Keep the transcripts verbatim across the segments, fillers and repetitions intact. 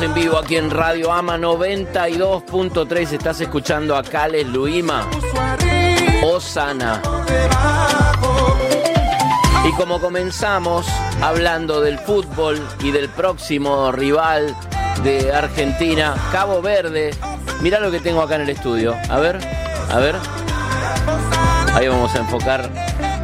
En vivo aquí en Radio Ama noventa y dos punto tres. Estás escuchando a Cales Luima, Osana. Y como comenzamos hablando del fútbol y del próximo rival de Argentina, Cabo Verde. Mirá lo que tengo acá en el estudio. A ver, a ver. Ahí vamos a enfocar.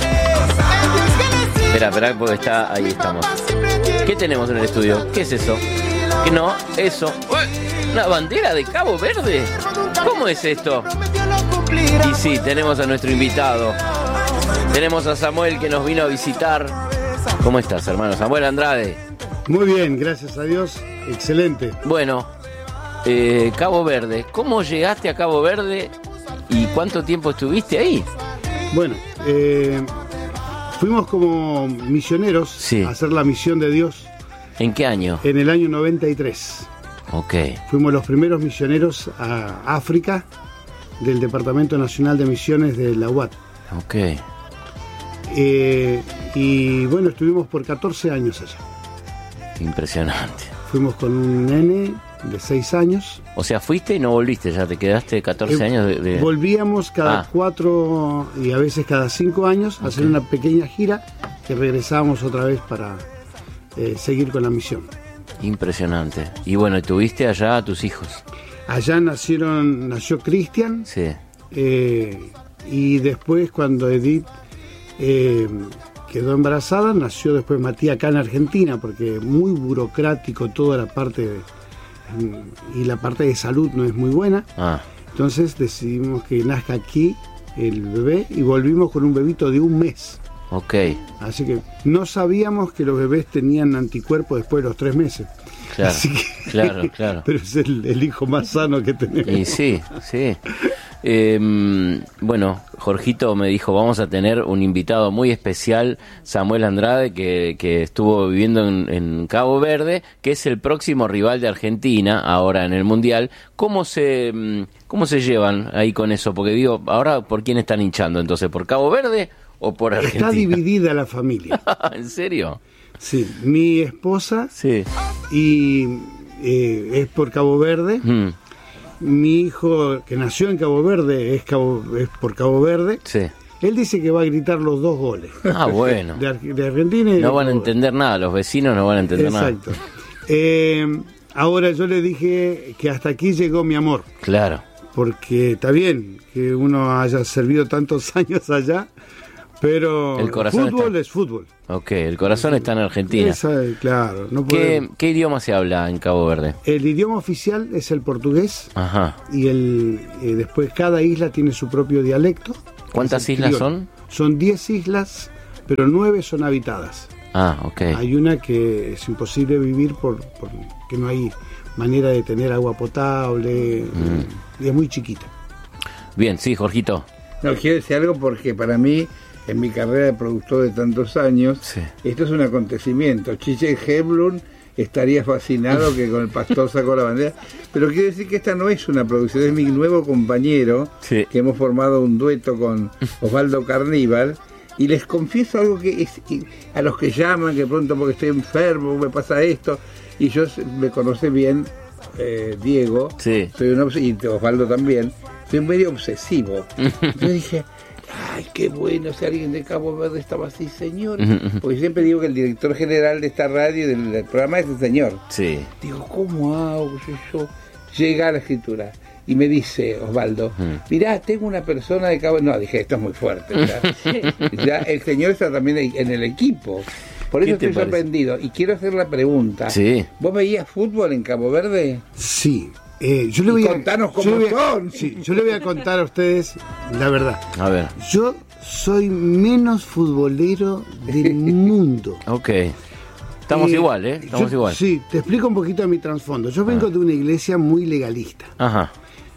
Espera, espera, porque está, ahí estamos. ¿Qué tenemos en el estudio? ¿Qué es eso? ¿Qué no? Eso. ¿Una bandera de Cabo Verde? ¿Cómo es esto? Y sí, tenemos a nuestro invitado. Tenemos a Samuel que nos vino a visitar. ¿Cómo estás, hermano? Samuel Andrade. Muy bien, gracias a Dios. Excelente. Bueno, eh, Cabo Verde. ¿Cómo llegaste a Cabo Verde y cuánto tiempo estuviste ahí? Bueno, eh, fuimos como misioneros sí. a hacer la misión de Dios. ¿En qué año? En el año noventa y tres. Ok. Fuimos los primeros misioneros a África del Departamento Nacional de Misiones de la U A T. Ok. Eh, y bueno, estuvimos por catorce años allá. Impresionante. Fuimos con un nene de seis años. O sea, fuiste y no volviste, ya te quedaste catorce eh, años de, de... Volvíamos cada ah. cuatro y a veces cada cinco años a okay. hacer una pequeña gira que regresábamos otra vez para eh, seguir con la misión. Impresionante. Y bueno, ¿tuviste allá a tus hijos? Allá nacieron, nació Cristian. Sí. Eh, y después cuando Edith eh, quedó embarazada, nació después Matías acá en Argentina, porque muy burocrático toda la parte de, y la parte de salud no es muy buena. Ah. Entonces decidimos que nazca aquí el bebé y volvimos con un bebito de un mes. Ok. Así que no sabíamos que los bebés tenían anticuerpos después de los tres meses. Claro, Así que, claro, claro. Pero es el, el hijo más sano que tenemos. Y sí, sí. Eh, bueno, Jorgito me dijo, vamos a tener un invitado muy especial, Samuel Andrade, que, que estuvo viviendo en, en Cabo Verde, que es el próximo rival de Argentina, ahora en el Mundial. ¿Cómo se, cómo se llevan ahí con eso? Porque digo, ahora, ¿por quién están hinchando? Entonces, ¿por Cabo Verde o por Argentina? Está dividida la familia. ¿En serio? Sí, mi esposa sí. y eh, es por Cabo Verde. Mm. Mi hijo, que nació en Cabo Verde, es, Cabo, es por Cabo Verde. Sí. Él dice que va a gritar los dos goles. Ah, bueno. De, de Argentina y no de van a entender nada, los vecinos no van a entender Exacto. nada. Eh, ahora yo le dije que hasta aquí llegó mi amor. Claro. Porque está bien que uno haya servido tantos años allá, pero el corazón fútbol está... es fútbol. Ok, el corazón está en Argentina. Esa, claro. No ¿Qué, ¿Qué idioma se habla en Cabo Verde? El idioma oficial es el portugués. Ajá. Y el eh, después cada isla tiene su propio dialecto. ¿Cuántas islas criol. son? Son diez islas, pero nueve son habitadas. Ah, ok. Hay una que es imposible vivir por, por que no hay manera de tener agua potable. Mm. Y es muy chiquita. Bien, sí, Jorgito. No, quiero decir algo porque para mí, en mi carrera de productor de tantos años, sí. esto es un acontecimiento. Chiche Heblum estaría fascinado que con el pastor sacó la bandera, pero quiero decir que esta no es una producción, es mi nuevo compañero, sí. que hemos formado un dueto con Osvaldo Carníbal, y les confieso algo que es a los que llaman, que pronto porque estoy enfermo, me pasa esto, y yo me conoce bien, eh, Diego, sí. soy un obs- y Osvaldo también, soy medio obsesivo. Yo dije, ay, qué bueno si alguien de Cabo Verde estaba así, señor. Porque siempre digo que el director general de esta radio y del, del programa es el señor. Sí. Digo, ¿cómo hago yo, yo llegar a la escritura? Y me dice Osvaldo, mirá, tengo una persona de Cabo Verde. No, dije, esto es muy fuerte. Ya, ya el señor está también en el equipo. Por eso estoy sorprendido. Y quiero hacer la pregunta. Sí. ¿Vos veías fútbol en Cabo Verde? Sí. Eh, yo le voy a, contanos cómo yo le voy a, son. Sí, yo le voy a contar a ustedes la verdad. A ver. Yo soy menos futbolero del mundo. Ok. Estamos eh, igual, ¿eh? Estamos yo, igual. Sí, te explico un poquito de mi trasfondo. Yo vengo ah. de una iglesia muy legalista. Ajá.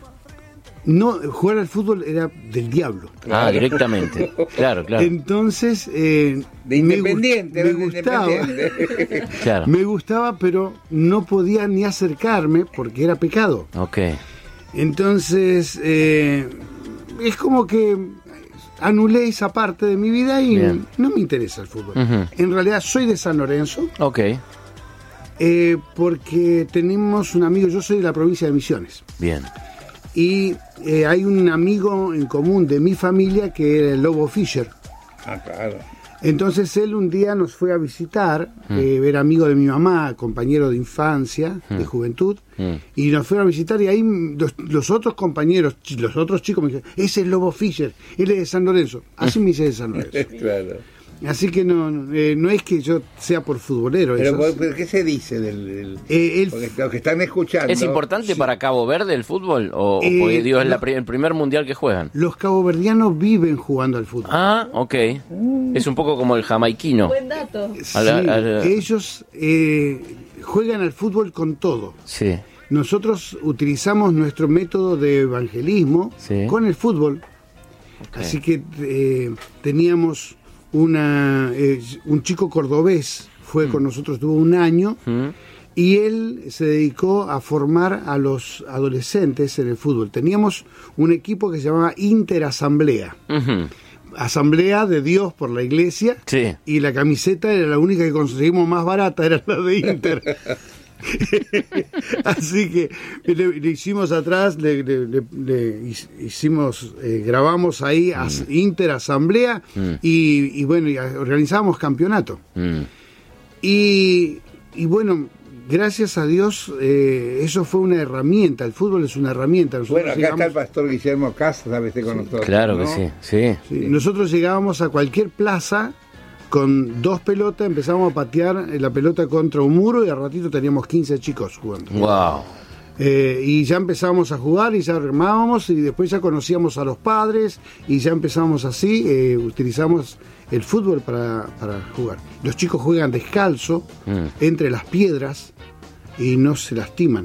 No, jugar al fútbol era del diablo. Claro. Ah, directamente. Claro, claro. Entonces, eh, de independiente, me, me gustaba. Independiente. Claro. Me gustaba, pero no podía ni acercarme porque era pecado. Ok. Entonces, eh, es como que anulé esa parte de mi vida y Bien. no me interesa el fútbol. Uh-huh. En realidad soy de San Lorenzo. Ok. Eh, porque tenemos un amigo, yo soy de la provincia de Misiones. Bien. Y eh, hay un amigo en común de mi familia que era el Lobo Fischer. Ah, claro. Entonces él un día nos fue a visitar, mm. eh, era amigo de mi mamá, compañero de infancia, mm. de juventud, mm. y nos fue a visitar y ahí los, los otros compañeros, los otros chicos me dijeron, ese es Lobo Fischer, él es de San Lorenzo, así me dice de San Lorenzo. Claro. Así que no, eh, no es que yo sea por futbolero. Pero, eso, ¿pero qué se dice del...? del eh, el, porque los que están escuchando... ¿Es importante sí. para Cabo Verde el fútbol? ¿O, eh, o digo, es la, el primer mundial que juegan? Los caboverdianos viven jugando al fútbol. Ah, ok. Mm. Es un poco como el jamaiquino. Buen dato. Sí, a la, a la... ellos eh, juegan al fútbol con todo. Sí. Nosotros utilizamos nuestro método de evangelismo sí. con el fútbol. Okay. Así que eh, teníamos... Una, eh, un chico cordobés fue mm. con nosotros, tuvo un año mm. y él se dedicó a formar a los adolescentes en el fútbol. Teníamos un equipo que se llamaba Interasamblea, uh-huh. Asamblea de Dios por la iglesia, sí. y la camiseta era la única que conseguimos más barata, era la de Inter. Así que le, le hicimos atrás, le, le, le, le hicimos, eh, grabamos ahí mm. as, Inter Asamblea mm. y, y bueno, y organizamos campeonato. Mm. Y, y bueno, gracias a Dios, eh, eso fue una herramienta, el fútbol es una herramienta. Nosotros bueno, acá llegamos... está el pastor Guillermo Casas, a veces con nosotros. Claro ¿no? que sí, sí, sí. Nosotros llegábamos a cualquier plaza con dos pelotas, empezamos a patear la pelota contra un muro y al ratito teníamos quince chicos jugando. Wow. Eh, y ya empezamos a jugar y ya armábamos y después ya conocíamos a los padres y ya empezamos así, eh, utilizamos el fútbol para, para jugar. Los chicos juegan descalzo mm. entre las piedras y no se lastiman.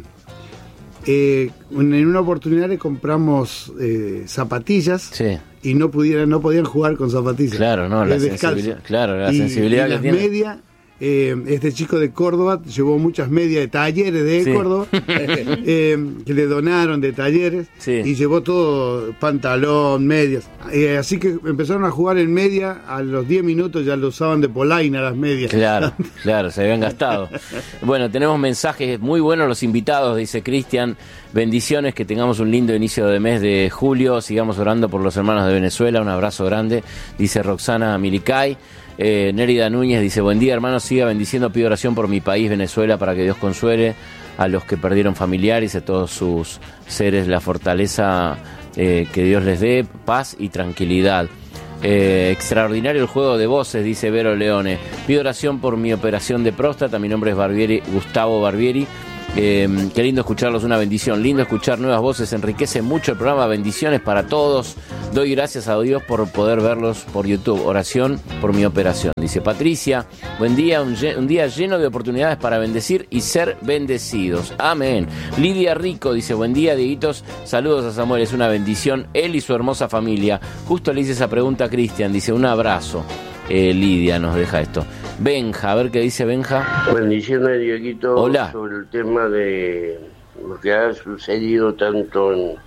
Eh, en una oportunidad le compramos eh, zapatillas sí. y no pudieran, no podían jugar con zapatillas. Claro, no, la sensibilidad, claro, la y, sensibilidad y que las tiene. medias, eh, este chico de Córdoba llevó muchas medias de talleres de sí. Córdoba eh, que le donaron de talleres sí. y llevó todo, pantalón, medias. Eh, así que empezaron a jugar en media, a los diez minutos ya lo usaban de polaina las medias. Claro, claro, se habían gastado. Bueno, tenemos mensajes muy buenos los invitados, dice Cristian. Bendiciones, que tengamos un lindo inicio de mes de julio. Sigamos orando por los hermanos de Venezuela. Un abrazo grande, dice Roxana Milicay. Eh, Nérida Núñez dice, buen día hermanos, siga bendiciendo, pido oración por mi país Venezuela para que Dios consuele a los que perdieron familiares, a todos sus seres, la fortaleza eh, que Dios les dé, paz y tranquilidad. Eh, extraordinario el juego de voces, dice Vero Leone. Pido oración por mi operación de próstata, mi nombre es Barbieri, Gustavo Barbieri. Eh, qué lindo escucharlos, una bendición, lindo escuchar nuevas voces, enriquece mucho el programa, bendiciones para todos, doy gracias a Dios por poder verlos por YouTube, oración por mi operación, dice Patricia, buen día, un, un día lleno de oportunidades para bendecir y ser bendecidos, amén. Lidia Rico dice, buen día Dieguitos, saludos a Samuel, es una bendición, él y su hermosa familia, justo le hice esa pregunta a Cristian, dice un abrazo. Eh, Lidia nos deja esto. Benja, a ver qué dice Benja. Bendiciones, Dieguito. Hola. Sobre el tema de lo que ha sucedido tanto en,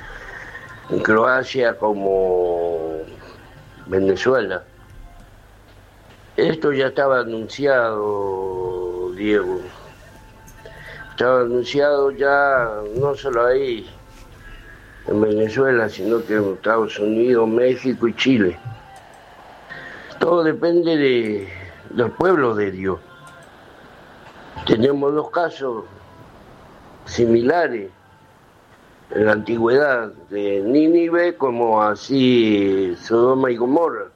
en Croacia como Venezuela. Esto ya estaba anunciado, Diego. Estaba anunciado ya no solo ahí, en Venezuela, sino que en Estados Unidos, México y Chile. Todo depende de los pueblos de Dios. Tenemos dos casos similares en la antigüedad, de Nínive como así Sodoma y Gomorra,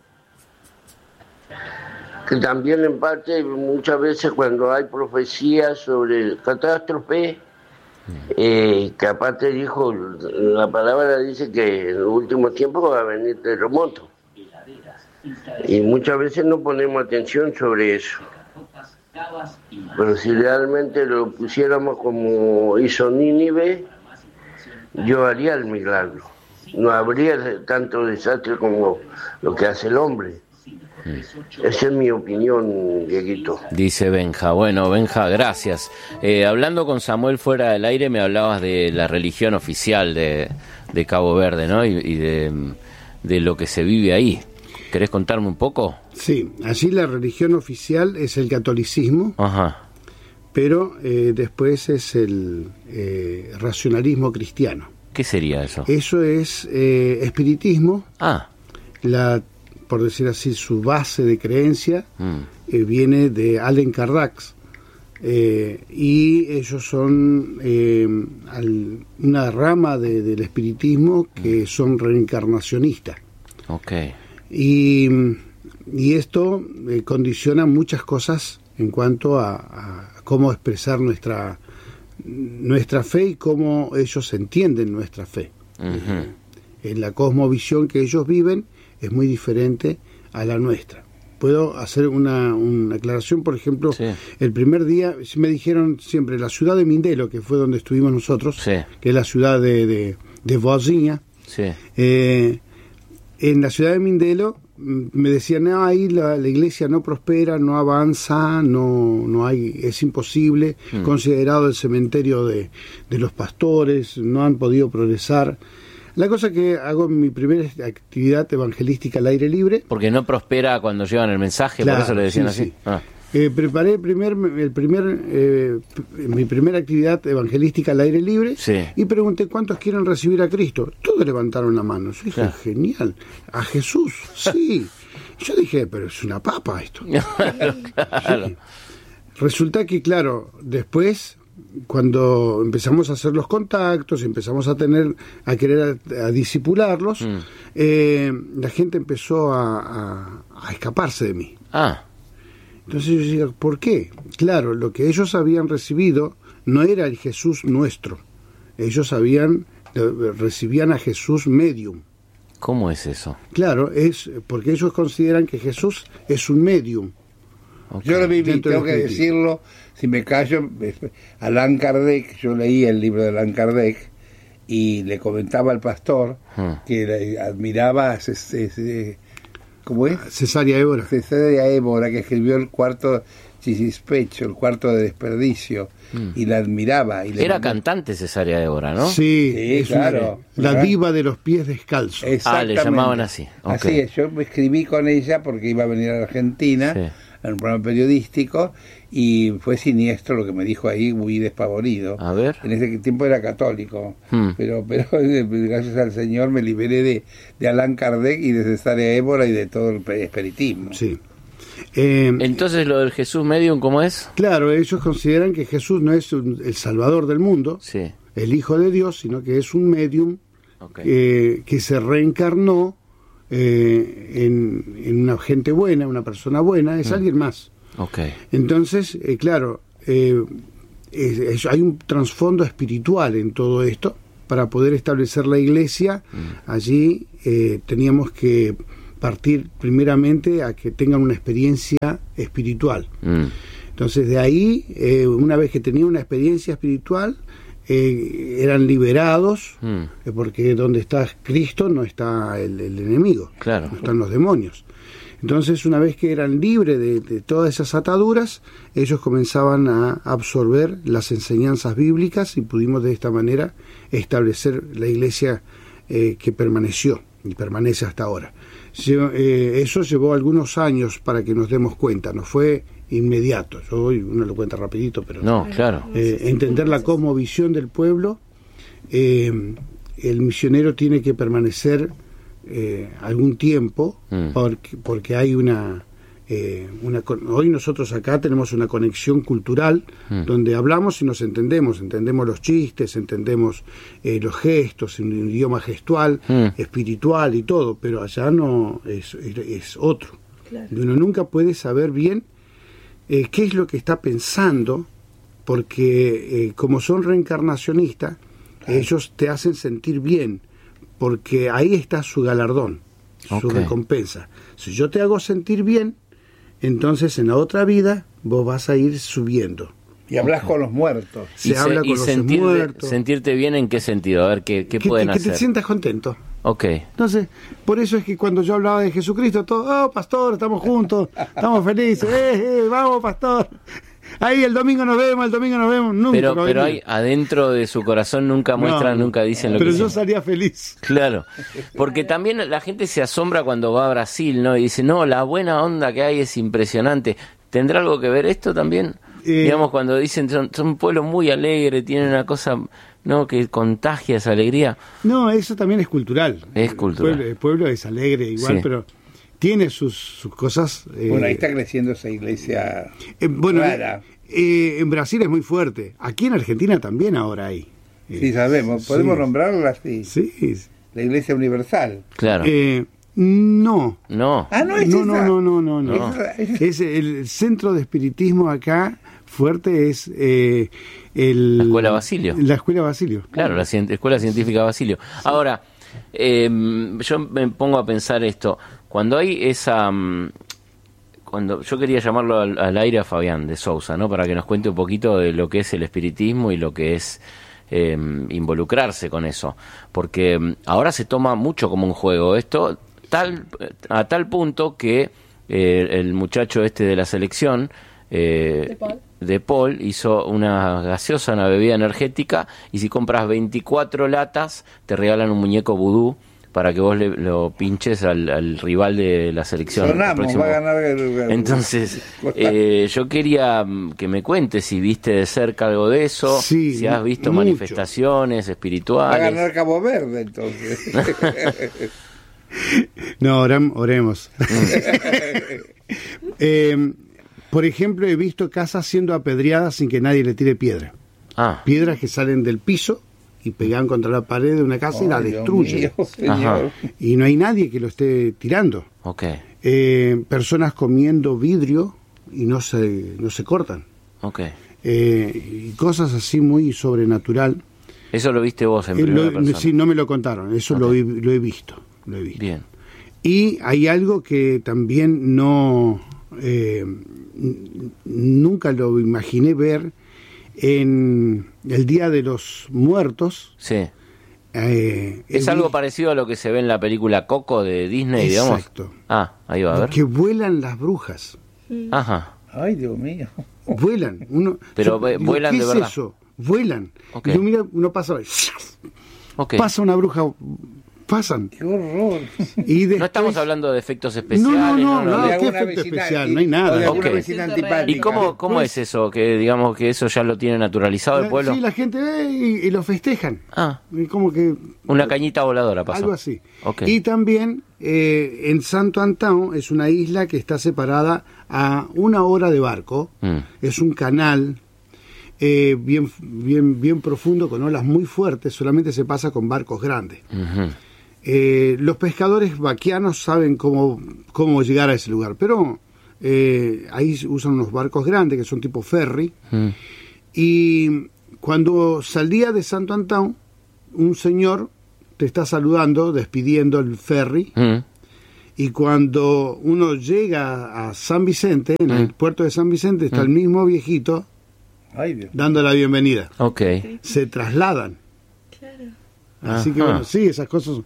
que también en parte muchas veces cuando hay profecías sobre catástrofe, eh, que aparte dijo, la palabra dice que en los últimos tiempos va a venir terremoto. Y muchas veces no ponemos atención sobre eso. Pero si realmente lo pusiéramos como hizo Nínive, yo haría el milagro. No habría tanto desastre como lo que hace el hombre. Esa es mi opinión, Dieguito. Dice Benja. Bueno, Benja, gracias. Eh, hablando con Samuel fuera del aire, me hablabas de la religión oficial de, de Cabo Verde, ¿no? Y, y de, de lo que se vive ahí. ¿Querés contarme un poco? Sí, allí la religión oficial es el catolicismo. Ajá. pero eh, después es el eh, racionalismo cristiano. ¿Qué sería eso? Eso es eh, espiritismo. Ah. La, por decir así, su base de creencia mm. eh, viene de Allan Kardec, eh, y ellos son eh, al, una rama de, del espiritismo que mm. son reencarnacionistas. Okay. Y, y esto eh, condiciona muchas cosas en cuanto a, a cómo expresar nuestra nuestra fe y cómo ellos entienden nuestra fe. Uh-huh. En la cosmovisión que ellos viven es muy diferente a la nuestra. Puedo hacer una, una aclaración, por ejemplo, sí. El primer día me dijeron siempre la ciudad de Mindelo, que fue donde estuvimos nosotros, sí. Que es la ciudad de, de, de Vozinha. Sí. Eh, en la ciudad de Mindelo me decían, no, ahí la, la iglesia no prospera, no avanza, no no hay, es imposible, mm. considerado el cementerio de, de los pastores, no han podido progresar. La cosa que hago mi primera actividad evangelística al aire libre. Porque no prospera cuando llevan el mensaje, claro, por eso le decían sí, así. Sí. Ah. Eh, preparé el primer, el primer, eh, mi primera actividad evangelística al aire libre, sí. Y pregunté cuántos quieren recibir a Cristo. Todos levantaron la mano. Yo dije, claro. Genial. ¿A Jesús? Sí. Yo dije, pero es una papa esto. Claro, claro. Sí. Resulta que, claro, después, cuando empezamos a hacer los contactos, empezamos a tener, a querer a, a discipularlos, mm. eh, la gente empezó a, a, a escaparse de mí. Ah. Entonces yo decía, ¿por qué? Claro, lo que ellos habían recibido no era el Jesús nuestro. Ellos habían recibían a Jesús medium. ¿Cómo es eso? Claro, es porque ellos consideran que Jesús es un medium. Okay. Yo lo viví, tengo que decirlo, si me callo, Allan Kardec, yo leí el libro de Allan Kardec y le comentaba al pastor hmm. que le admiraba ese, ese ¿cómo es? Cesárea Évora. Cesárea Évora, que escribió el cuarto Chisispecho, el cuarto de desperdicio, mm. y la admiraba. Y Era mandó... cantante Cesárea Évora, ¿no? Sí, sí claro. Una, la diva de los pies descalzos. Ah, le llamaban así. Okay. Así es, yo me escribí con ella porque iba a venir a la Argentina, sí. En un programa periodístico, y fue siniestro lo que me dijo ahí, muy despavorido. A ver. En ese tiempo era católico, hmm. pero pero gracias al Señor me liberé de, de Allan Kardec y de Cesárea Évora y de todo el espiritismo. Sí. Eh, Entonces, lo del Jesús medium, ¿cómo es? Claro, ellos consideran que Jesús no es un, el Salvador del mundo, sí. El Hijo de Dios, sino que es un medium, okay. eh, que se reencarnó eh, en, en una gente buena, una persona buena, es mm. alguien más. Okay. Entonces, eh, claro, eh, es, es, hay un trasfondo espiritual en todo esto. Para poder establecer la iglesia, mm. allí eh, teníamos que partir primeramente a que tengan una experiencia espiritual. Mm. Entonces, de ahí, eh, una vez que tenían una experiencia espiritual, eh, eran liberados, mm. eh, porque donde está Cristo no está el, el enemigo, claro. No están los demonios. Entonces, una vez que eran libres de, de todas esas ataduras, ellos comenzaban a absorber las enseñanzas bíblicas y pudimos de esta manera establecer la iglesia eh, que permaneció y permanece hasta ahora. Eh, eso llevó algunos años para que nos demos cuenta, no fue inmediato. Yo hoy uno lo cuenta rapidito, pero no, claro. Eh, entender la cosmovisión del pueblo, eh, el misionero tiene que permanecer eh, algún tiempo, mm. porque, porque hay una, eh, una... Hoy nosotros acá tenemos una conexión cultural, mm. donde hablamos y nos entendemos, entendemos los chistes, entendemos eh, los gestos, en un idioma gestual, mm. espiritual y todo, pero allá no, es, es, es otro. Claro. Uno nunca puede saber bien eh, qué es lo que está pensando, porque eh, como son reencarnacionistas, claro. Ellos te hacen sentir bien, porque ahí está su galardón, okay. Su recompensa. Si yo te hago sentir bien, entonces en la otra vida vos vas a ir subiendo. Y hablas okay. con los muertos. Se y habla se, con y los sentirte, muertos. ¿Sentirte bien en qué sentido? A ver, ¿qué, qué que pueden te, hacer? Que te sientas contento. Ok. Entonces, por eso es que cuando yo hablaba de Jesucristo, todo, oh, pastor, estamos juntos, estamos felices, eh, eh, vamos, pastor. Ahí el domingo nos vemos, el domingo nos vemos, nunca. Pero, no pero hay, adentro de su corazón nunca muestran, no, nunca dicen lo pero que yo dicen. Salía feliz. Claro, porque también la gente se asombra cuando va a Brasil, ¿no? Y dice, no, la buena onda que hay es impresionante. ¿Tendrá algo que ver esto también? Eh, digamos, cuando dicen son, son un pueblo muy alegre, tienen una cosa, ¿no?, que contagia esa alegría. No, eso también es cultural. Es cultural. El pueblo, el pueblo es alegre igual, Sí. pero tiene sus, sus cosas. eh, Bueno, ahí está creciendo esa iglesia eh, bueno, rara. eh, en Brasil es muy fuerte. Aquí en Argentina también ahora hay. Eh, Sí, sabemos. Podemos sí. nombrarla así. Sí. La iglesia universal. Claro. Eh, no. no. Ah, no es No, esa. no, no, no, no, no. No. Es el centro de espiritismo acá fuerte es eh, el, La Escuela Basilio. La escuela Basilio. Claro, la cien- Escuela Científica Basilio. Ahora, eh, yo me pongo a pensar esto. Cuando hay esa... mm, cuando yo quería llamarlo al, al aire a Fabián de Sousa, ¿no?, para que nos cuente un poquito de lo que es el espiritismo y lo que es eh, involucrarse con eso. Porque mm, ahora se toma mucho como un juego esto, tal a tal punto que eh, el muchacho este de la selección... Eh, ¿De Paul? de Paul hizo una gaseosa, una bebida energética, y si compras veinticuatro latas te regalan un muñeco vudú para que vos le, lo pinches al, al rival de la selección. el Sonamos, próximo. va a ganar el, el- Entonces, eh, yo quería mm, que me cuentes si viste de cerca algo de eso, Sí, si has visto mucho. manifestaciones va a espirituales. ganar Cabo Verde, entonces. No, oram- oremos. Eh, por ejemplo, he visto casas siendo apedreadas sin que nadie le tire piedra. Ah, Piedras que salen del piso y pegan contra la pared de una casa y la Ay, Dios destruyen. mío, señor. Ajá. Y no hay nadie que lo esté tirando. ok, Eh, personas comiendo vidrio y no se, no se cortan. ok. Eh, y cosas así muy sobrenatural. Eso lo viste vos en Eh, primera lo- persona. sí, no me lo contaron, eso Ok. lo, he, lo he visto. Lo he visto. Bien. Y hay algo que también no eh, n- nunca lo imaginé ver en el Día de los Muertos. Sí. eh, Es he algo vi- parecido a lo que se ve en la película Coco de Disney, digamos. Exacto. Ah, ahí va a ver. Que vuelan las brujas. Ajá. Ay, Dios mío. Vuelan. Uno, Pero yo ve- digo, vuelan ¿qué de es verdad? eso? Vuelan. Ok. Y yo mira, uno pasa, Ok. pasa una bruja, pasan. Qué horror. Y después, No estamos hablando de efectos No, especiales. no, no, no, no, de ¿qué alguna efecto vecina especial? anti- No hay nada. o de alguna Ok. vecina Siento real. antipática. ¿Y cómo, cómo es eso? Que digamos que eso ya lo tiene naturalizado el pueblo. Sí, la gente ve y, y lo festejan. Ah, Y como que una cañita voladora pasó. algo así. Ok. Y también eh, en Santo Antão es una isla que está separada a una hora de barco. Mm. Es un canal eh, bien, bien, bien profundo con olas muy fuertes. Solamente se pasa con barcos grandes. Ujú. Eh, los pescadores vaquianos saben cómo, cómo llegar a ese lugar, pero eh, ahí usan unos barcos grandes que son tipo ferry. Mm. Y cuando salía de Santo Antão, un señor te está saludando, despidiendo el ferry. Mm. Y cuando uno llega a San Vicente, en el Mm. puerto de San Vicente, está el mismo viejito Ay, Dios. dando la bienvenida. Ok. Se trasladan. Claro. Así que Ajá. bueno, sí, esas cosas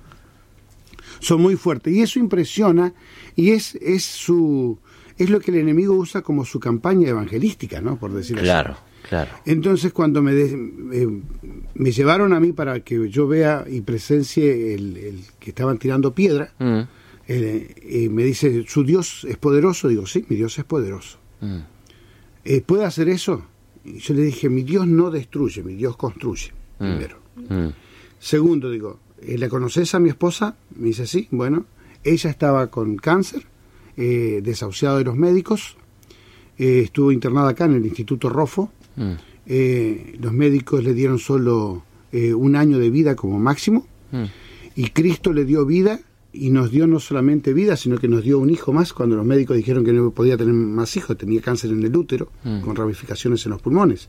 son muy fuertes. Y eso impresiona y es, es su es lo que el enemigo usa como su campaña evangelística, ¿no? Por decirlo Claro, así. claro. Entonces cuando me, de- eh, me llevaron a mí para que yo vea y presencie el, el que estaban tirando piedra, Mm. eh, eh, me dice, ¿su Dios es poderoso? Digo, sí, mi Dios es poderoso. Mm. Eh, ¿Puede hacer eso? Y yo le dije, mi Dios no destruye, mi Dios construye, Mm. primero. Mm. Segundo, digo, eh, ¿la conoces a mi esposa? Me dice, sí, bueno, ella estaba con cáncer, eh, desahuciada de los médicos, eh, estuvo internada acá en el Instituto Rofo, Mm. eh, los médicos le dieron solo eh, un año de vida como máximo, Mm. y Cristo le dio vida, y nos dio no solamente vida, sino que nos dio un hijo más, cuando los médicos dijeron que no podía tener más hijos, tenía cáncer en el útero, Mm. con ramificaciones en los pulmones.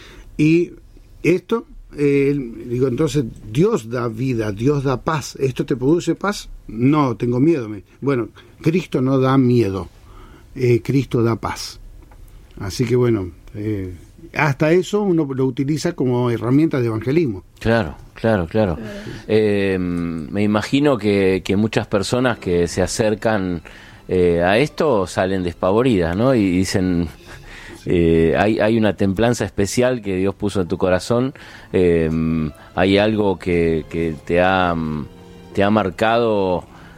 Y esto, eh, digo, entonces Dios da vida, Dios da paz. ¿Esto te produce paz? No, tengo miedo. Me- Bueno, Cristo no da miedo, eh, Cristo da paz. Así que bueno, eh, hasta eso uno lo utiliza como herramienta de evangelismo. Claro, claro, claro. Eh, me imagino que, que muchas personas que se acercan eh, a esto salen despavoridas, ¿no? Y dicen, eh, hay, hay una templanza especial que Dios puso en tu corazón, eh, hay algo que, que te ha, te ha marcado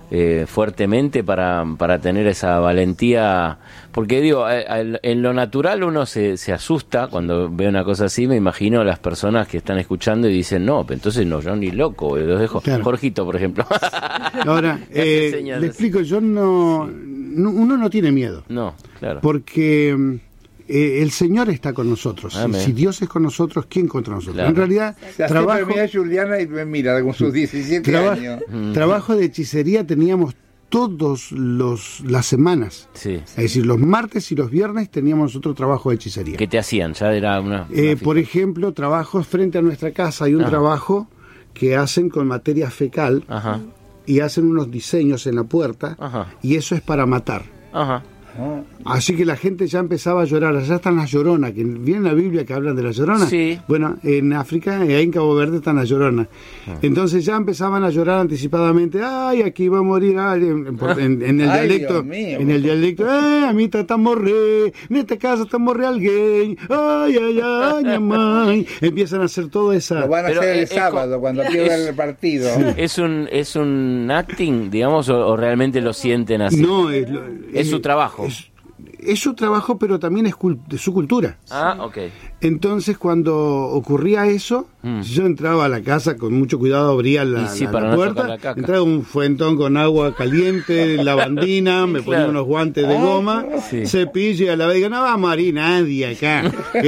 eh, fuertemente para, para tener esa valentía? Porque digo, a, a, en lo natural uno se, se asusta cuando ve una cosa así. Me imagino a las personas que están escuchando y dicen, no, pero entonces no, yo ni loco, los dejo. Claro. Jorgito, por ejemplo. Ahora, eh, le explico, yo no, sí. no, uno no tiene miedo. No, claro. Porque eh, el Señor está con nosotros. Si, si Dios es con nosotros, ¿quién contra nosotros? Claro. En realidad, se trabajo... Mira a Juliana y me mira con sus diecisiete traba, años. Trabajo de hechicería teníamos todos los las semanas. Sí. Es decir, los martes y los viernes teníamos otro trabajo de hechicería. ¿Qué te hacían? Ya era una, una eh, por ejemplo, trabajos frente a nuestra casa. Hay un Ajá. trabajo que hacen con materia fecal. Ajá. Y hacen unos diseños en la puerta. Ajá. Y eso es para matar. Ajá. Así que la gente ya empezaba a llorar. Allá están las lloronas, que viene en la Biblia que hablan de las lloronas. Sí. Bueno, en África, ahí en Cabo Verde están las lloronas. Ah. Entonces ya empezaban a llorar anticipadamente. Ay, aquí va a morir. Ay, en, en, en el Ay, dialecto, mío, en el dialecto. Ay, a mí está morrer, en esta casa está morrer alguien. Ay, ay, ay, ay. Empiezan a hacer toda esa. Lo van a Pero hacer el es, sábado es, cuando pierdan el partido. Sí. Es un es un acting, digamos, o, o realmente lo sienten así. No, es, lo, es, es su trabajo. Es, Es su trabajo, pero también es cult- de su cultura. Ah, ok. Entonces, cuando ocurría eso, mm. yo entraba a la casa con mucho cuidado, abría la, sí, la, para la no puerta, la caca. entraba un fuentón con agua caliente, lavandina, me ponía claro. unos guantes de goma, sí. cepillo y a la vez digo, no va a morir nadie acá.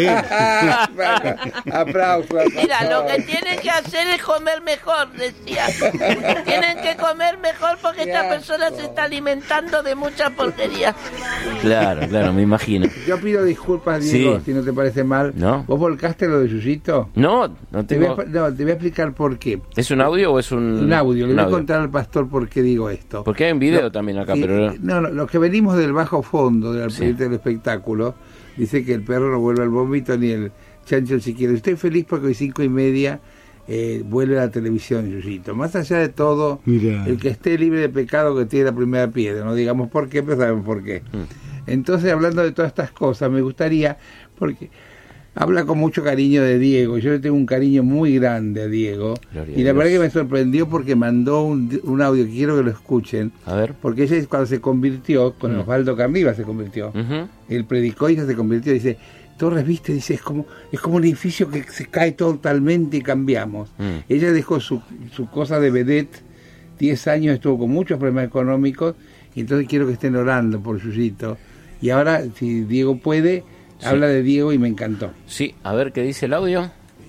Aplausos. Mira, lo que tienen que hacer es comer mejor, decía. Tienen que comer mejor porque esta persona se está alimentando de mucha porquería. Claro, claro, me imagino. Yo pido disculpas, Diego, sí. si no te parece mal. ¿No? ¿Vos volcaste lo de Yuyito? No, no tengo... Te voy a, no, te voy a explicar por qué. ¿Es un audio o es un...? Un audio. Le un voy audio. a contar al pastor por qué digo esto. Porque hay un video no, también acá, sí, pero... No, no, los que venimos del bajo fondo, del sí. del espectáculo, dice que el perro no vuelve al vómito ni el chancho si quiere. Estoy feliz porque hoy cinco y media eh, vuelve a la televisión, Yuyito. Más allá de todo, Mirá. el que esté libre de pecado que tiene la primera piedra. No digamos por qué, pero sabemos por qué. Mm. Entonces, hablando de todas estas cosas, me gustaría... porque habla con mucho cariño de Diego. Yo le tengo un cariño muy grande a Diego. Gloria y la verdad que me sorprendió porque mandó un, un audio que quiero que lo escuchen. A ver. Porque ella cuando se convirtió, con uh-huh. Osvaldo Carniva se convirtió. Uh-huh. Él predicó y ella se convirtió. Dice, Torres, viste, dice, es como es como un edificio que se cae totalmente y cambiamos. Uh-huh. Ella dejó su, su cosa de vedette. Diez años estuvo con muchos problemas económicos. Y entonces quiero que estén orando por Yuyito. Y ahora, si Diego puede... Sí. Habla de Diego y me encantó. Sí, a ver qué dice el audio.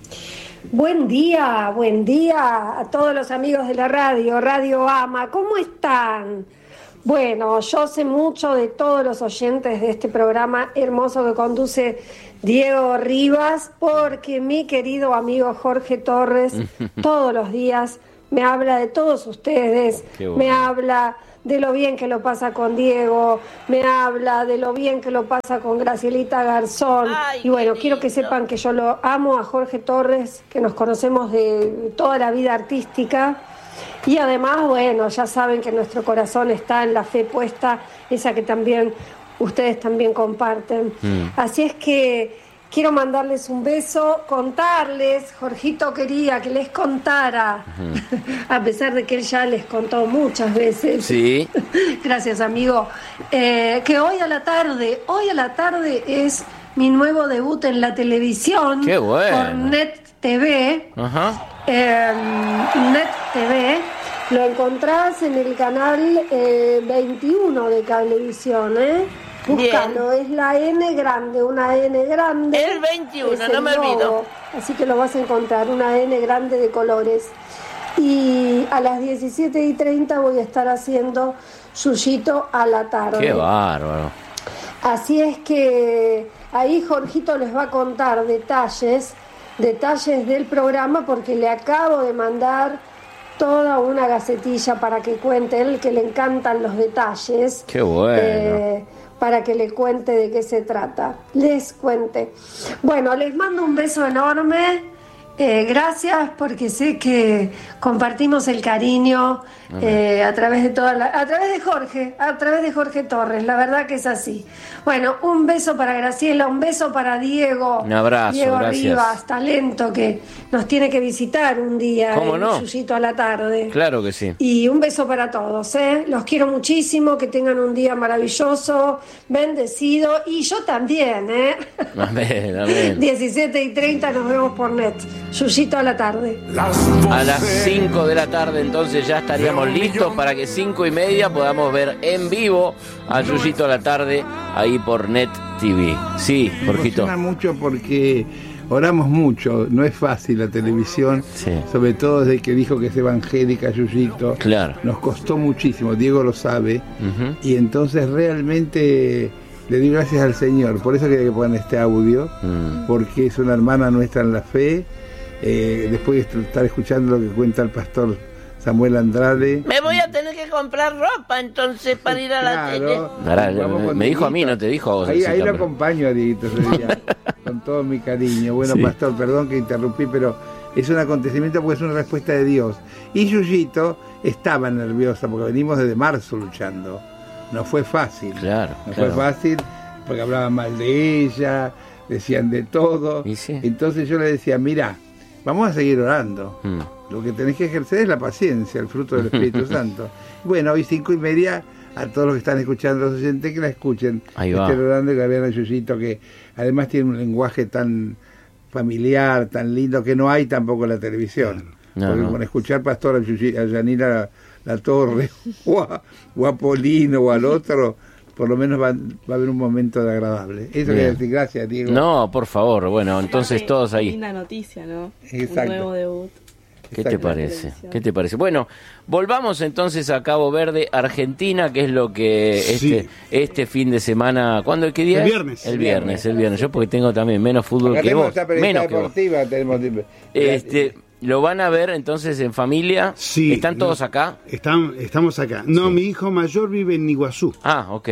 Buen día, buen día a todos los amigos de la radio, Radio Ama, ¿cómo están? Bueno, yo sé mucho de todos los oyentes de este programa hermoso que conduce Diego Rivas, porque mi querido amigo Jorge Torres todos los días me habla de todos ustedes, bueno. me habla... de lo bien que lo pasa con Diego, me habla de lo bien que lo pasa con Gracielita Garzón. Ay, y bueno, quiero que sepan que yo lo amo a Jorge Torres, que nos conocemos de toda la vida artística. Y además, bueno, ya saben que nuestro corazón está en la fe puesta, esa que también ustedes también comparten. Mm. Así es que quiero mandarles un beso, contarles, Jorgito quería que les contara, uh-huh. a pesar de que él ya les contó muchas veces. Sí. Gracias, amigo. Eh, que hoy a la tarde, hoy a la tarde es mi nuevo debut en la televisión. ¡Qué bueno! Por Net T V. Ajá. Eh, Net T V. Lo encontrás en el canal eh, veintiuno de Cablevisión, ¿eh? Búscalo, es la N grande, una N grande. El veintiuno, no me olvido. Logo, así que lo vas a encontrar, una N grande de colores. Y a las diecisiete y treinta voy a estar haciendo Yuyito a la tarde. ¡Qué bárbaro! Así es que ahí Jorgito les va a contar detalles, detalles del programa, porque le acabo de mandar toda una gacetilla para que cuente él, que le encantan los detalles. ¡Qué bueno! Eh, para que le cuente de qué se trata. Les cuente. Bueno, les mando un beso enorme Eh, gracias porque sé que compartimos el cariño eh, a través de toda la, a través de Jorge, a través de Jorge Torres, la verdad que es así. Bueno, un beso para Graciela, un beso para Diego. Un abrazo, Diego gracias. Rivas, talento que nos tiene que visitar un día. ¿Cómo en no? Yuyito a la tarde. Claro que sí. Y un beso para todos, ¿eh? Los quiero muchísimo, que tengan un día maravilloso, bendecido, y yo también, ¿eh? Amén, amén. diecisiete y treinta nos vemos por net. Yuyito a la tarde. A las cinco de la tarde entonces ya estaríamos listos para que cinco y media podamos ver en vivo a Yuyito a la tarde ahí por Net T V. Sí, Me Jorgito. emociona mucho porque oramos mucho, no es fácil la televisión, Sí. sobre todo desde que dijo que es evangélica, Yuyito. Claro. Nos costó muchísimo, Diego lo sabe, Ujú. y entonces realmente le doy gracias al Señor, por eso quería que pongan este audio, Mm. porque es una hermana nuestra en la fe. Eh, después de estar escuchando lo que cuenta el pastor Samuel Andrade. Me voy a tener que comprar ropa entonces para ir a la tele. Claro. Ahora, Vamos con me dijo a mí, Dieguito. no te dijo a vos. Ahí, ahí Cita, lo pero- acompaño a Dieguito ese día, con todo mi cariño. Bueno, Sí. pastor, perdón que interrumpí, pero es un acontecimiento porque es una respuesta de Dios. Y Yuyito estaba nerviosa porque venimos desde marzo luchando. No fue fácil. Claro, No claro. fue fácil porque hablaban mal de ella, decían de todo. Y sí. Entonces yo le decía, mira, vamos a seguir orando. Mm. Lo que tenés que ejercer es la paciencia, el fruto del Espíritu Santo. Bueno, hoy cinco y media, a todos los que están escuchando, los oyentes, que la escuchen. Ahí va. Estén orando y que vean a Yuyito, que además tiene un lenguaje tan familiar, tan lindo, que no hay tampoco en la televisión. No, Porque no. con escuchar pastor a, Yuyi- a Yanira la, la Torre, o a, o a Polino, o al otro, por lo menos va, va a haber un momento de agradable. Eso quería Bien. decir, gracias, Diego. No, por favor, bueno, entonces Qué todos ahí. Linda noticia, ¿no? Exacto. Un nuevo debut. ¿Qué te Exacto. parece? Televisión. ¿Qué te parece? Bueno, volvamos entonces a Cabo Verde, Argentina, que es lo que Sí. este este fin de semana, ¿cuándo? ¿Qué día? El es? viernes. El viernes, el viernes. Yo porque tengo también menos fútbol Acá que tenemos vos, esta periodista menos que vos. deportiva, tenemos... Este, lo van a ver entonces en familia. Sí. ¿Están todos no, acá? Están, estamos acá. No, Sí. mi hijo mayor vive en Iguazú. Ah, ok.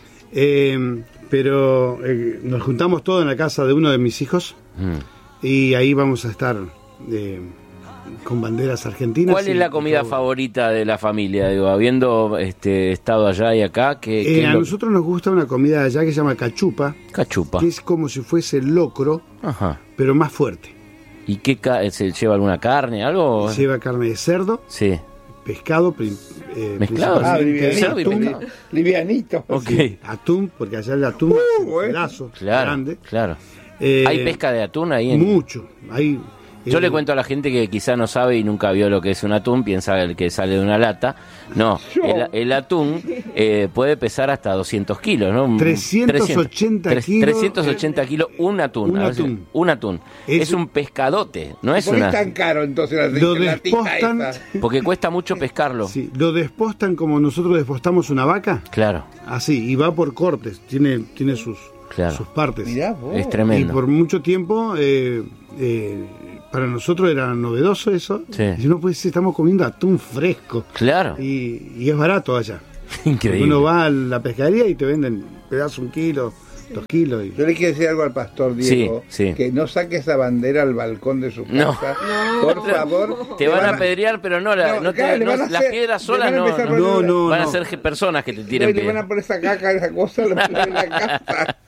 Eh, pero eh, nos juntamos todos en la casa de uno de mis hijos Mm. y ahí vamos a estar eh, con banderas argentinas. ¿Cuál y- es la comida y todo. favorita de la familia? Digo, habiendo este estado allá y acá, ¿qué, qué Eh, es a lo- nosotros nos gusta una comida de allá que se llama cachupa, Cachupa. que es como si fuese locro, Ajá. pero más fuerte. ¿Y qué ca- se lleva alguna carne, algo? Lleva carne de cerdo, Sí. pescado, pri- eh, Mezclado, Ah, principalmente cerdo y atún, pescado. livianito. Ok. atún, porque allá el atún es un bueno. pedazo Claro, grande. claro. Eh, ¿Hay pesca de atún ahí? En... Mucho. Hay, Yo eh, le cuento a la gente que quizá no sabe y nunca vio lo que es un atún, piensa el que sale de una lata. No, el, el atún eh, puede pesar hasta doscientos kilos, ¿no? Un- trescientos ochenta tres- kilos. trescientos ochenta kilos un atún. Un a veces- atún. un atún. Es- Es, un pescadote, no es ¿Por qué una... es tan caro entonces la, Lo la tita despostan. esa? Porque cuesta mucho pescarlo. Sí, lo despostan como nosotros despostamos una vaca, Claro, así, y va por cortes, tiene, tiene sus, Claro. sus partes. Mirá vos. es Y tremendo. por mucho tiempo, eh, eh, para nosotros era novedoso eso. Sí. Y no puede ser, estamos comiendo atún fresco. Claro, Y, y es barato allá. increíble. Uno va a la pescadería y te venden pedazo un kilo, dos kilos. Y... Yo le quiero decir algo al pastor Diego, Sí, sí. que no saque esa bandera al balcón de su No. casa, por favor. Te Le van a apedrear, pero no, la, No, no te- claro, le no- van a las hacer- piedras le solas van a no, empezar a no. No, no, Van a no. ser ge- personas que te No, tiren y le piedras. van a poner esa caca, esa cosa, lo ponen en la casa.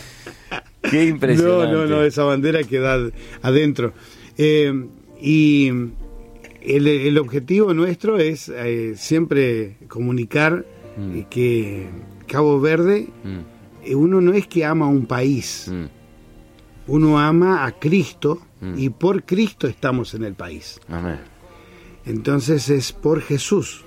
Qué No, impresionante. no, no, esa bandera queda adentro. Eh, y el, el objetivo nuestro es eh, siempre comunicar Mm. eh, que Cabo Verde, Mm, eh, uno no es que ama un país, mm, uno ama a Cristo Mm. y por Cristo estamos en el país. amén. Entonces es por Jesús.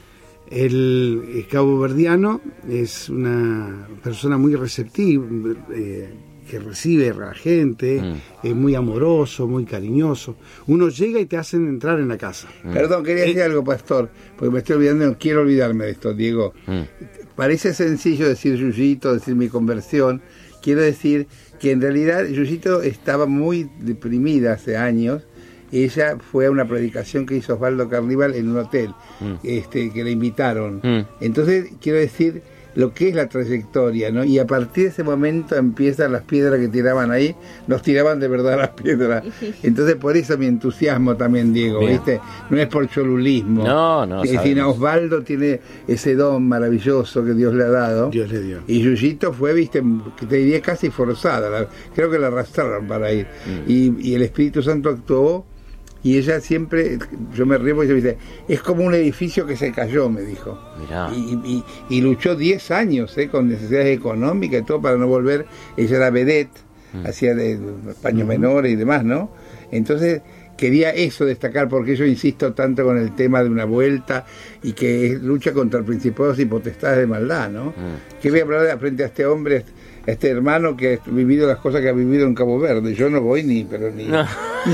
El, el caboverdiano es una persona muy receptiva, eh, que recibe a la gente, Mm. es muy amoroso, muy cariñoso. Uno llega y te hacen entrar en la casa. Perdón, quería decir algo, pastor, porque me estoy olvidando, no quiero olvidarme de esto, Diego. Mm. Parece sencillo decir Yuyito, decir mi conversión. Quiero decir que en realidad Yuyito estaba muy deprimida hace años. Ella fue a una predicación que hizo Osvaldo Carnival en un hotel, Mm. este, que le invitaron. Mm. Entonces, quiero decir lo que es la trayectoria, ¿no? Y a partir de ese momento empiezan las piedras que tiraban ahí, nos tiraban de verdad las piedras. Entonces por eso mi entusiasmo también, Diego, Bien. ¿viste? No es por cholulismo. No, no. Es decir, Osvaldo tiene ese don maravilloso que Dios le ha dado. Dios le dio. Y Yuyito fue, viste, que te diría casi forzada. La, creo que la arrastraron para ir. Mm. Y, y el Espíritu Santo actuó. Y ella siempre, yo me río porque ella me dice, es como un edificio que se cayó, me dijo. Mirá. Y, y, y luchó diez años, ¿eh? Con necesidades económicas y todo para no volver. Ella era vedette, mm. hacía de paños mm. menores y demás, ¿no? Entonces quería eso destacar, porque yo insisto tanto con el tema de una vuelta y que es lucha contra principados y potestades de maldad, ¿no? Mm. ¿Qué voy a hablar frente a este hombre, a este hermano que ha vivido las cosas que ha vivido en Cabo Verde? Yo no voy ni, pero ni... No,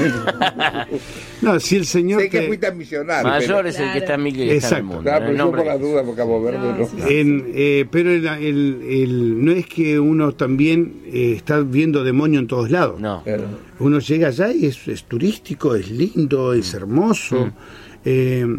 no si el Señor... Sé que te... fui tan misionario. Mayor pero... es el que está en mil y está en el mundo. Claro, pero yo por la duda, por Cabo Verde no. no. En, eh, pero el, el, el, no es que uno también eh, está viendo demonio en todos lados. No. Claro. Uno llega allá y es, es turístico, es lindo, es hermoso. Mm. Eh,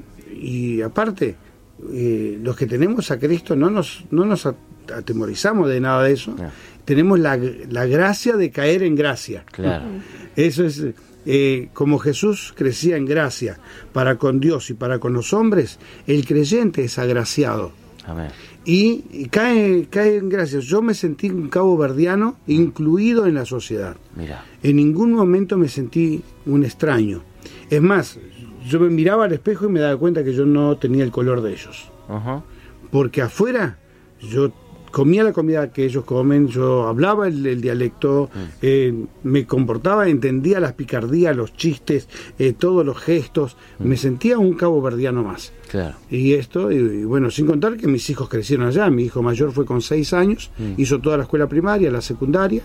y aparte, eh, los que tenemos a Cristo no nos, no nos atemorizamos de nada de eso. No. Tenemos la, la gracia de caer en gracia. Claro. Eso es... Eh, como Jesús crecía en gracia para con Dios y para con los hombres, el creyente es agraciado. Amén. Y, y cae, cae en gracia. Yo me sentí un caboverdiano mm. incluido en la sociedad. Mirá. En ningún momento me sentí un extraño. Es más, yo me miraba al espejo y me daba cuenta que yo no tenía el color de ellos. Uh-huh. Porque afuera yo comía la comida que ellos comen, yo hablaba el, el dialecto, mm. eh, me comportaba, entendía las picardías, los chistes, eh, todos los gestos, mm. me sentía un caboverdiano más. Claro. Y esto, y, y bueno, sin contar que mis hijos crecieron allá, mi hijo mayor fue con seis años, mm. hizo toda la escuela primaria, la secundaria,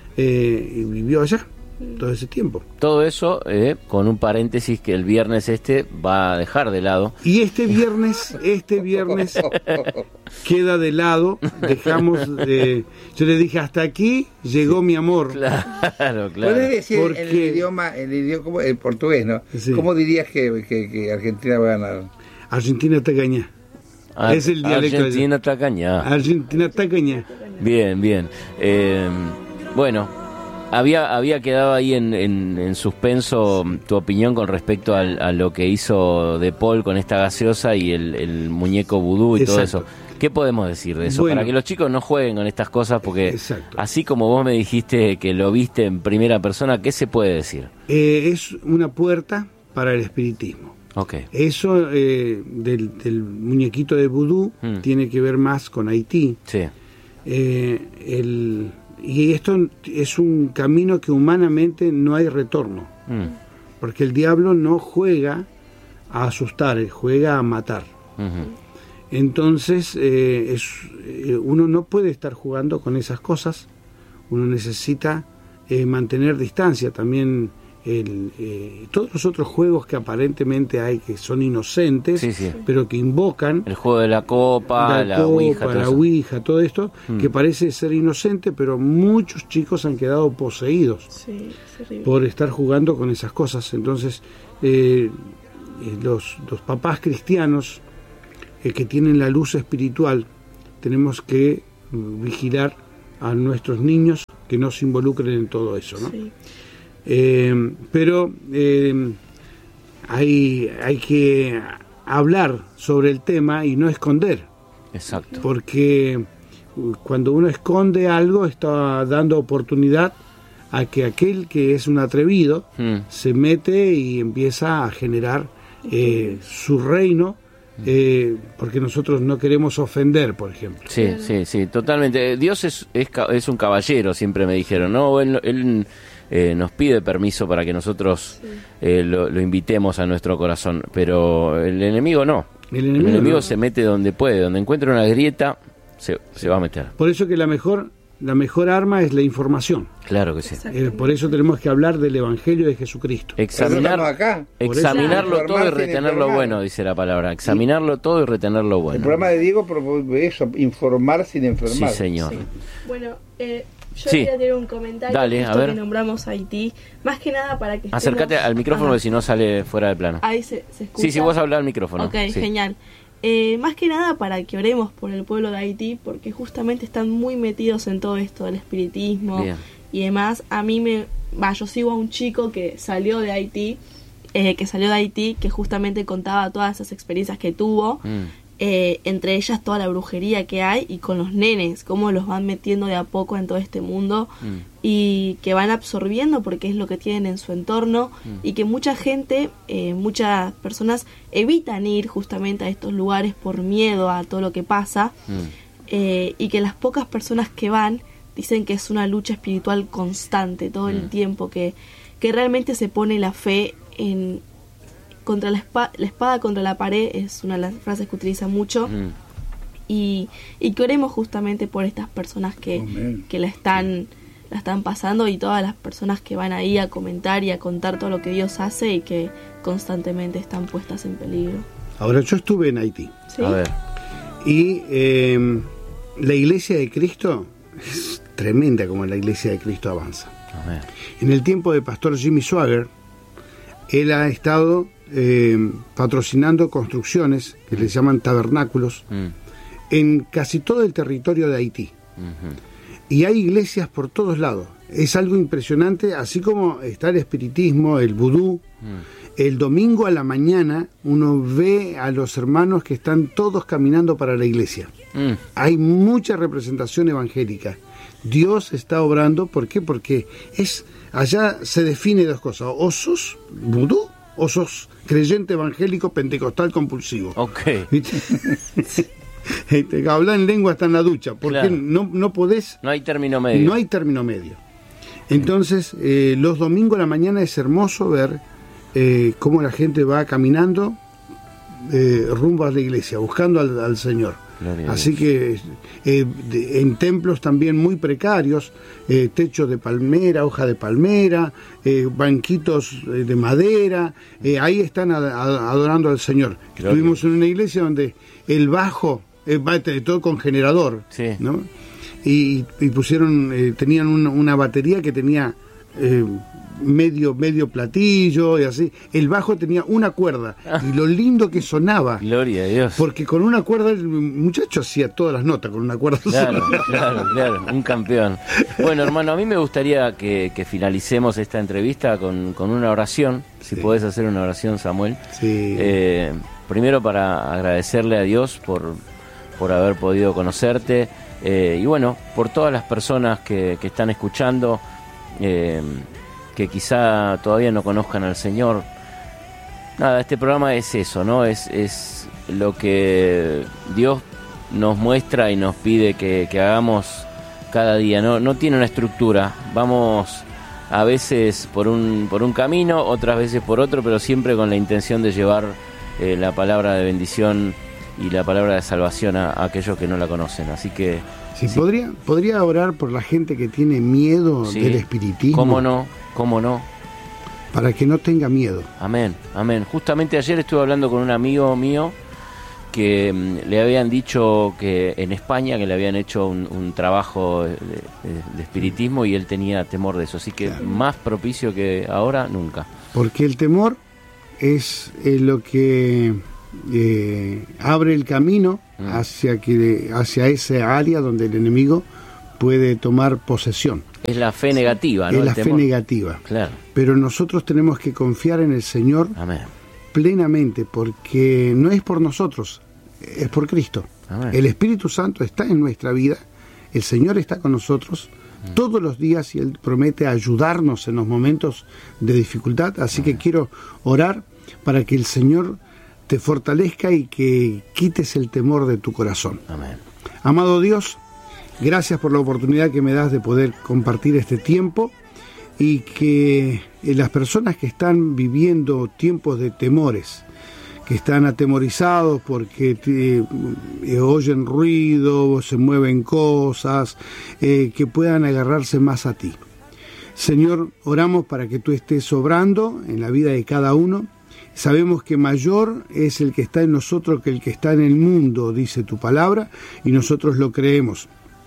eh, y vivió allá todo ese tiempo. Todo eso eh, con un paréntesis que el viernes este va a dejar de lado. Y este viernes, este viernes queda de lado, dejamos, eh, yo le dije hasta aquí llegó mi amor. Claro, claro. ¿Puedes decir Porque... el idioma, el idioma, el portugués, ¿no? Sí. ¿Cómo dirías que, que, que Argentina va a ganar? Argentina te gaña. Ar- es el dialecto. Argentina te gaña. Argentina te gaña. Bien, bien. Eh, bueno. Había había quedado ahí en, en, en suspenso tu opinión con respecto al, a lo que hizo De Paul con esta gaseosa y el, el muñeco vudú y Exacto. todo eso. ¿Qué podemos decir de eso? Bueno, para que los chicos no jueguen con estas cosas, porque Exacto. así como vos me dijiste que lo viste en primera persona, ¿qué se puede decir? Eh, es una puerta para el espiritismo. Okay. Eso eh, del, del muñequito de vudú mm. tiene que ver más con Haití. Sí. Eh, el... Y esto es un camino que humanamente no hay retorno, mm. porque el diablo no juega a asustar, juega a matar. Uh-huh. Entonces, eh, es, eh, uno no puede estar jugando con esas cosas, uno necesita eh, mantener distancia. También el, eh, todos los otros juegos que aparentemente hay que son inocentes, sí, sí. pero que invocan el juego de la copa, la, la ouija, la ouija, todo esto mm. que parece ser inocente, pero muchos chicos han quedado poseídos sí, por estar jugando con esas cosas. Entonces eh, los, los papás cristianos eh, que tienen la luz espiritual, tenemos que mm, vigilar a nuestros niños que no se involucren en todo eso, ¿no? Sí. Eh, pero eh, hay, hay que hablar sobre el tema y no esconder. Exacto. Porque cuando uno esconde algo está dando oportunidad a que aquel que es un atrevido mm. se mete y empieza a generar eh, su reino. Eh, porque nosotros no queremos ofender, por ejemplo. Sí, sí, sí, totalmente. Dios es, es, es un caballero, siempre me dijeron, ¿no? Él, él eh, nos pide permiso para que nosotros sí. eh, lo, lo invitemos a nuestro corazón, pero el enemigo no. El enemigo, el enemigo no. se mete donde puede, donde encuentra una grieta, se, se va a meter. Por eso que la mejor... La mejor arma es la información. Claro que sí. Eh, por eso tenemos que hablar del Evangelio de Jesucristo. Examinar, acá. Examinarlo todo y retener lo bueno, dice la palabra. Examinarlo sí. todo y retener lo bueno. El programa de Diego propone eso, informar sin enfermar. Sí, señor. Sí. Bueno, eh, yo sí. quería tener un comentario. Dale, a ver. Que nombramos Haití. Más que nada para que Acércate estemos... al micrófono, que si no sale fuera de plano. Ahí se, se escucha. Sí, si vos hablas al micrófono. Ok, sí. genial. Eh, más que nada para que oremos por el pueblo de Haití, porque justamente están muy metidos en todo esto del espiritismo. Bien. Y demás. A mí me... Va, yo sigo a un chico que salió de Haití, eh, que salió de Haití, que justamente contaba todas esas experiencias que tuvo, mm. eh, entre ellas toda la brujería que hay, y con los nenes, cómo los van metiendo de a poco en todo este mundo, mm. y que van absorbiendo porque es lo que tienen en su entorno, mm. y que mucha gente, eh, muchas personas evitan ir justamente a estos lugares por miedo a todo lo que pasa, mm. eh, y que las pocas personas que van dicen que es una lucha espiritual constante todo mm. el tiempo, que, que realmente se pone la fe en contra la espada, la espada contra la pared, es una de las frases que utiliza mucho, mm. y, y que oremos justamente por estas personas que, oh, que la están la están pasando, y todas las personas que van ahí a comentar y a contar todo lo que Dios hace y que constantemente están puestas en peligro. Ahora, yo estuve en Haití. ¿Sí? A ver. Y eh, la Iglesia de Cristo es tremenda como la Iglesia de Cristo avanza. Amén. En el tiempo del pastor Jimmy Swaggart, él ha estado eh, patrocinando construcciones que mm. les llaman tabernáculos mm. en casi todo el territorio de Haití. Mm-hmm. Y hay iglesias por todos lados. Es algo impresionante, así como está el espiritismo, el vudú. Mm. El domingo a la mañana uno ve a los hermanos que están todos caminando para la iglesia. Mm. Hay mucha representación evangélica. Dios está obrando, ¿por qué? Porque es allá se define dos cosas: o sos vudú o sos creyente evangélico pentecostal compulsivo. Ok. Hablar en lengua está en la ducha, porque claro. no, no podés... No hay término medio. No hay término medio. Entonces, eh, los domingos a la mañana es hermoso ver eh, cómo la gente va caminando eh, rumbo a la iglesia, buscando al, al Señor. Gloria Así que eh, de, en templos también muy precarios, eh, techo de palmera, hoja de palmera, eh, banquitos eh, de madera, eh, ahí están a, a, adorando al Señor. Gloria. Estuvimos en una iglesia donde el bajo, eh, todo con generador, sí. ¿no? Y, y pusieron, eh, tenían una, una batería que tenía eh, medio medio platillo y así. El bajo tenía una cuerda y lo lindo que sonaba. Gloria a Dios. Porque con una cuerda el muchacho hacía todas las notas con una cuerda. Claro, claro, claro, un campeón. Bueno, hermano, a mí me gustaría que, que finalicemos esta entrevista con, con una oración. Si sí. podés hacer una oración, Samuel. Sí. Eh, primero para agradecerle a Dios por, por haber podido conocerte. Eh, y bueno, por todas las personas que, que están escuchando, eh, que quizá todavía no conozcan al Señor. Nada, este programa es eso, ¿no? Es, es lo que Dios nos muestra y nos pide que, que hagamos cada día. No, no tiene una estructura. Vamos a veces por un, por un camino, otras veces por otro, pero siempre con la intención de llevar eh, la palabra de bendición y la palabra de salvación a, a aquellos que no la conocen. Así que sí, sí. ¿Podría, ¿podría orar por la gente que tiene miedo sí. del espiritismo? ¿Cómo no? ¿Cómo no? Para que no tenga miedo. Amén, amén. Justamente ayer estuve hablando con un amigo mío que mm, le habían dicho que en España que le habían hecho un, un trabajo de, de, de espiritismo y él tenía temor de eso. Así que claro. más propicio que ahora, nunca. Porque el temor es eh, lo que eh, abre el camino mm. hacia, que, hacia esa área donde el enemigo puede tomar posesión. Es la fe negativa, ¿no? Es la fe negativa. Claro. Pero nosotros tenemos que confiar en el Señor Amén. plenamente, porque no es por nosotros, es por Cristo. Amén. El Espíritu Santo está en nuestra vida, el Señor está con nosotros mm. todos los días y Él promete ayudarnos en los momentos de dificultad. Así Amén. que quiero orar para que el Señor te fortalezca y que quites el temor de tu corazón. Amén. Amado Dios, gracias por la oportunidad que me das de poder compartir este tiempo y que las personas que están viviendo tiempos de temores, que están atemorizados porque te, eh, oyen ruido, se mueven cosas, eh, que puedan agarrarse más a ti. Señor, oramos para que tú estés obrando en la vida de cada uno. Sabemos que mayor es el que está en nosotros que el que está en el mundo, dice tu palabra, y nosotros lo creemos.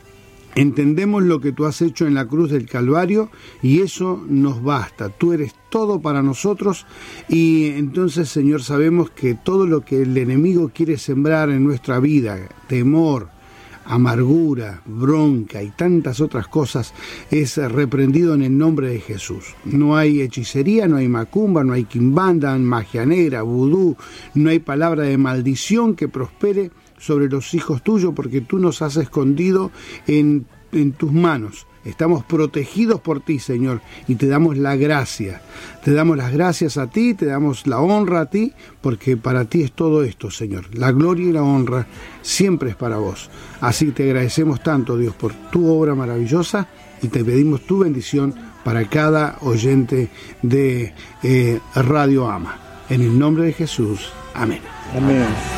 Entendemos lo que tú has hecho en la cruz del Calvario y eso nos basta. Tú eres todo para nosotros y entonces, Señor, sabemos que todo lo que el enemigo quiere sembrar en nuestra vida, temor, amargura, bronca y tantas otras cosas, es reprendido en el nombre de Jesús. No hay hechicería, no hay macumba, no hay quimbanda, magia negra, vudú, no hay palabra de maldición que prospere sobre los hijos tuyos, porque tú nos has escondido en, en tus manos. Estamos protegidos por ti, Señor, y te damos la gracia. Te damos las gracias a ti, te damos la honra a ti, porque para ti es todo esto, Señor. La gloria y la honra siempre es para vos. Así te agradecemos tanto, Dios, por tu obra maravillosa y te pedimos tu bendición para cada oyente de eh, Radio Ama. En el nombre de Jesús. Amén. Amén.